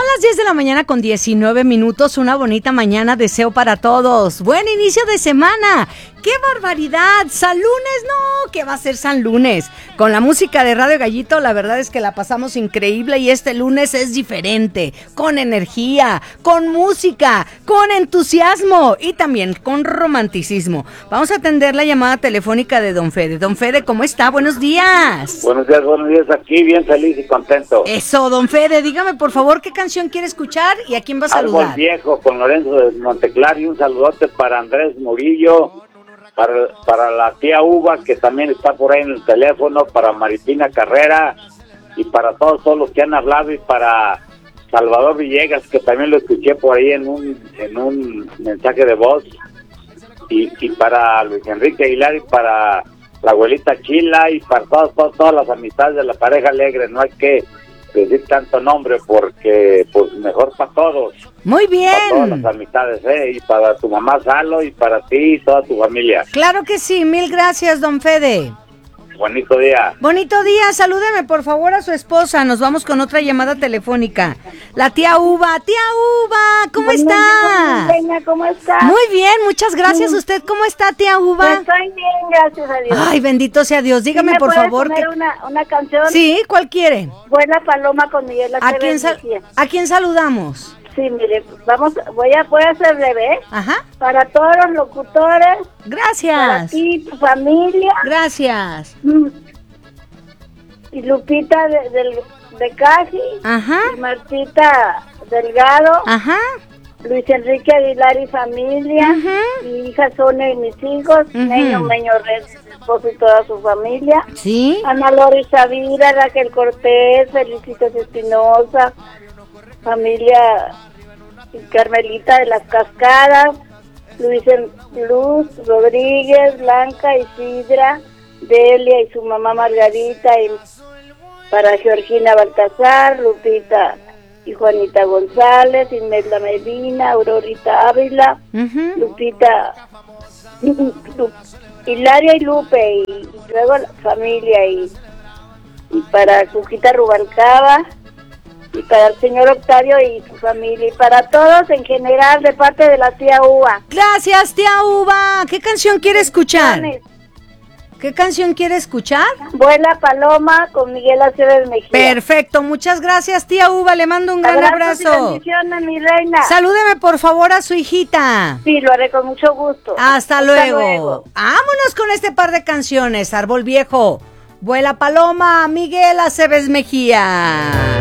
las 10 de la mañana con 19 minutos, una bonita mañana deseo para todos. Buen inicio de semana. ¡Qué barbaridad! ¡San Lunes! ¡No! ¿Qué va a ser San Lunes? Con la música de Radio Gallito, la verdad es que la pasamos increíble y este lunes es diferente. Con energía, con música, con entusiasmo y también con romanticismo. Vamos a atender la llamada telefónica de Don Fede. Don Fede, ¿cómo está? Buenos días. Buenos días. Aquí bien feliz y contento. Eso, Don Fede, dígame por favor qué canción quiere escuchar y a quién va a saludar. Árbol Viejo con Lorenzo de Monteclar y un saludote para Andrés Murillo. Para la tía Uva, que también está por ahí en el teléfono, para Maritina Carrera y para todos los que han hablado, y para Salvador Villegas, que también lo escuché por ahí en un mensaje de voz, y para Luis Enrique Aguilar y para la abuelita Chila y para todas las amistades de la pareja alegre. No hay que decir tanto nombre porque pues mejor para todos. Muy bien. Para todas las amistades, y para tu mamá Salo y para ti y toda tu familia. Claro que sí, mil gracias, Don Fede. Bonito día. Bonito día, salúdeme por favor a su esposa. Nos vamos con otra llamada telefónica. La tía Uva. Tía Uva, ¿cómo está? Reina, ¿cómo está? Muy bien, muchas gracias. ¿Usted cómo está, tía Uva? Estoy bien, gracias a Dios. Ay, bendito sea Dios. Dígame por favor. ¿Me puedes poner una canción? Sí, ¿cuál quiere? Buena Paloma con Miguel Aceves. ¿A quién saludamos? Sí, mire, voy a ser breve. Ajá. Para todos los locutores. Gracias. Para ti, tu familia. Gracias. Y Lupita de Casi. Ajá. Y Martita Delgado. Ajá. Luis Enrique Aguilar y familia. Ajá. Mi hija Sonia y mis hijos. Meño Red, su esposo y toda su familia. Sí. Ana Lori Savira, Raquel Cortés, Felicitas Espinosa, familia Carmelita de las Cascadas, Luz Rodríguez, Blanca Isidra, Delia y su mamá Margarita, y para Georgina Baltasar, Lupita y Juanita González, Imelda Medina, Aurorita Ávila, Lupita, Hilaria y Lupe, y luego la familia, y para Cuquita Rubalcaba, y para el señor Octavio y su familia, y para todos en general de parte de la tía Uva. Gracias, tía Uva. ¿Qué canción quiere escuchar? ¿Qué canción quiere escuchar? Vuela Paloma con Miguel Aceves Mejía. Perfecto, muchas gracias, tía Uva. Le mando un gran abrazo. Y bendiciones, mi reina. Salúdeme por favor a su hijita. Sí, lo haré con mucho gusto. Hasta luego. Vámonos con este par de canciones. Árbol Viejo, Vuela Paloma, Miguel Aceves Mejía.